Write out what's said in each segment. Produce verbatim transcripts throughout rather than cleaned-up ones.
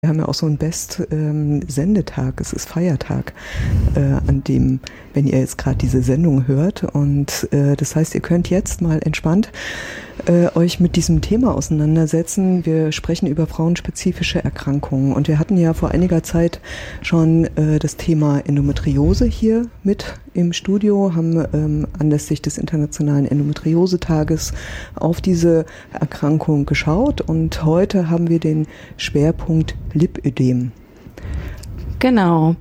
Wir haben ja auch so einen Best-Sendetag, es ist Feiertag, äh, an dem, wenn ihr jetzt gerade diese Sendung hört. Und äh, das heißt, ihr könnt jetzt mal entspannt äh, euch mit diesem Thema auseinandersetzen. Wir sprechen über frauenspezifische Erkrankungen. Und wir hatten ja vor einiger Zeit schon äh, das Thema Endometriose hier mit im Studio, haben ähm, anlässlich des Internationalen Endometriose-Tages auf diese Erkrankung geschaut. Und heute haben wir den Schwerpunkt Lipödem. Genau.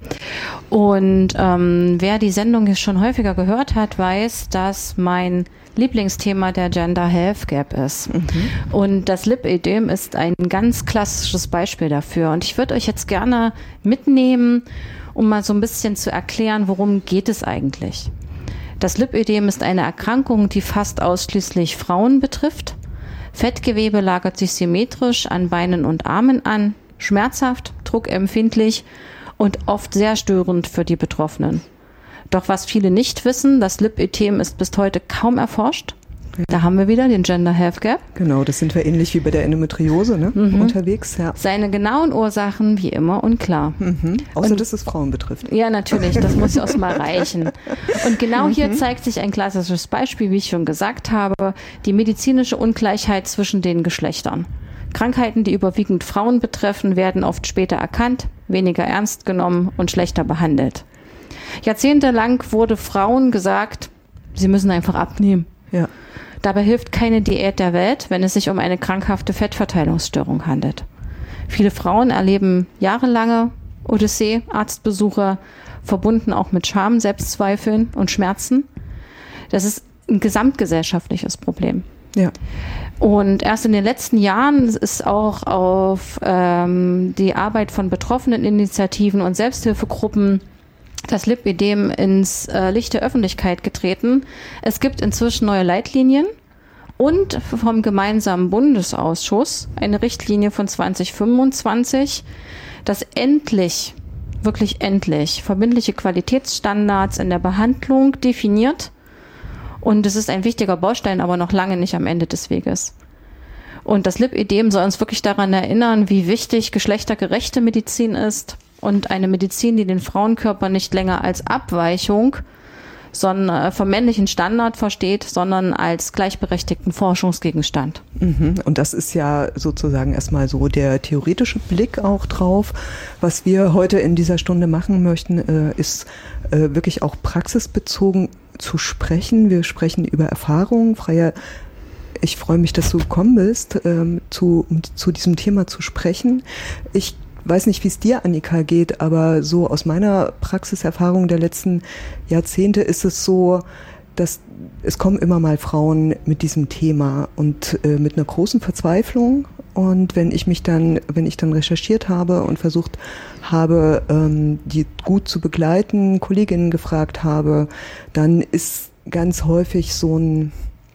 Und ähm, wer die Sendung schon häufiger gehört hat, weiß, dass mein Lieblingsthema der Gender Health Gap ist. Mhm. Und das Lipödem ist ein ganz klassisches Beispiel dafür. Und ich würde euch jetzt gerne mitnehmen, um mal so ein bisschen zu erklären, worum geht es eigentlich. Das Lipödem ist eine Erkrankung, die fast ausschließlich Frauen betrifft. Fettgewebe lagert sich symmetrisch an Beinen und Armen an, schmerzhaft, druckempfindlich und oft sehr störend für die Betroffenen. Doch was viele nicht wissen, das Lipödem ist bis heute kaum erforscht. Ja. Da haben wir wieder den Gender Health Gap. Genau, das sind wir ähnlich wie bei der Endometriose, ne? Mhm. Unterwegs. Ja. Seine genauen Ursachen wie immer unklar. Mhm. Außer, und, dass es Frauen betrifft. Ja, natürlich, das muss ja auch mal reichen. Und genau mhm. hier zeigt sich ein klassisches Beispiel, wie ich schon gesagt habe, die medizinische Ungleichheit zwischen den Geschlechtern. Krankheiten, die überwiegend Frauen betreffen, werden oft später erkannt, weniger ernst genommen und schlechter behandelt. Jahrzehntelang wurde Frauen gesagt, sie müssen einfach abnehmen. Ja. Dabei hilft keine Diät der Welt, wenn es sich um eine krankhafte Fettverteilungsstörung handelt. Viele Frauen erleben jahrelange Odyssee, Arztbesuche, verbunden auch mit Scham, Selbstzweifeln und Schmerzen. Das ist ein gesamtgesellschaftliches Problem. Ja. Und erst in den letzten Jahren ist auch auf ähm, die Arbeit von betroffenen Initiativen und Selbsthilfegruppen das Lipödem ins äh, Licht der Öffentlichkeit getreten. Es gibt inzwischen neue Leitlinien und vom gemeinsamen Bundesausschuss eine Richtlinie von zwanzig fünfundzwanzig, das endlich, wirklich endlich, verbindliche Qualitätsstandards in der Behandlung definiert. Und es ist ein wichtiger Baustein, aber noch lange nicht am Ende des Weges. Und das Lipödem soll uns wirklich daran erinnern, wie wichtig geschlechtergerechte Medizin ist und eine Medizin, die den Frauenkörper nicht länger als Abweichung sondern vom männlichen Standard versteht, sondern als gleichberechtigten Forschungsgegenstand. Mhm. Und das ist ja sozusagen erstmal so der theoretische Blick auch drauf. Was wir heute in dieser Stunde machen möchten, äh, ist äh, wirklich auch praxisbezogen zu sprechen. Wir sprechen über Erfahrungen. Freya, ich freue mich, dass du gekommen bist, ähm, zu, um zu diesem Thema zu sprechen. Ich weiß nicht, wie es dir, Annika, geht, aber so aus meiner Praxiserfahrung der letzten Jahrzehnte ist es so, dass es kommen immer mal Frauen mit diesem Thema und äh, mit einer großen Verzweiflung. Und wenn ich mich dann, wenn ich dann recherchiert habe und versucht habe, ähm, die gut zu begleiten, Kolleginnen gefragt habe, dann ist ganz häufig so ein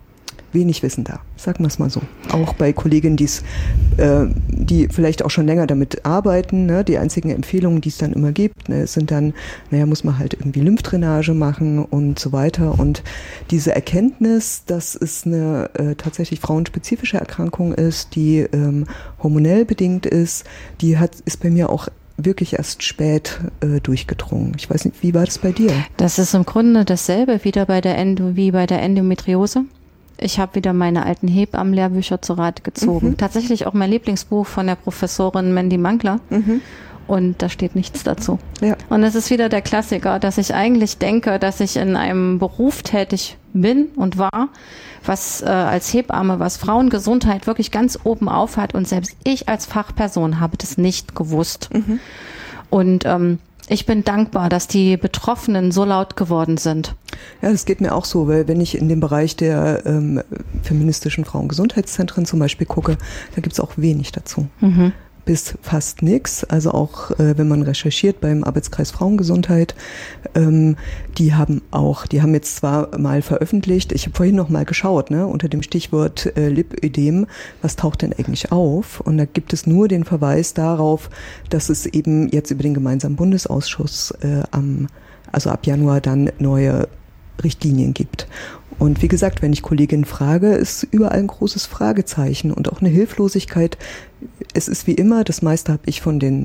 wenig Wissen da, sagen wir es mal so. Auch bei Kolleginnen, die's, äh, die vielleicht auch schon länger damit arbeiten, ne? Die einzigen Empfehlungen, die es dann immer gibt, ne, sind dann, naja, muss man halt irgendwie Lymphdrainage machen und so weiter. Und diese Erkenntnis, dass es eine äh, tatsächlich frauenspezifische Erkrankung ist, die ähm, hormonell bedingt ist, die hat ist bei mir auch wirklich erst spät äh, durchgedrungen. Ich weiß nicht, wie war das bei dir? Das ist im Grunde dasselbe wieder bei der Endo, wie bei der Endometriose. Ich habe wieder meine alten Hebammenlehrbücher zu Rate gezogen. Mhm. Tatsächlich auch mein Lieblingsbuch von der Professorin Mandy Mangler. Mhm. Und da steht nichts dazu. Ja. Und es ist wieder der Klassiker, dass ich eigentlich denke, dass ich in einem Beruf tätig bin und war, was äh, als Hebamme, was Frauengesundheit wirklich ganz oben auf hat. Und selbst ich als Fachperson habe das nicht gewusst. Mhm. Und ähm, ich bin dankbar, dass die Betroffenen so laut geworden sind. Ja, das geht mir auch so, weil wenn ich in den Bereich der ähm, feministischen Frauengesundheitszentren zum Beispiel gucke, da gibt es auch wenig dazu. Mhm. Bis fast nichts. Also auch, äh, wenn man recherchiert beim Arbeitskreis Frauengesundheit, ähm, die haben auch, die haben jetzt zwar mal veröffentlicht, ich habe vorhin noch mal geschaut, ne, unter dem Stichwort äh, Lipödem, was taucht denn eigentlich auf? Und da gibt es nur den Verweis darauf, dass es eben jetzt über den gemeinsamen Bundesausschuss äh, am, also ab Januar dann neue Richtlinien gibt. Und wie gesagt, wenn ich Kolleginnen frage, ist überall ein großes Fragezeichen und auch eine Hilflosigkeit. Es ist wie immer, das meiste habe ich von den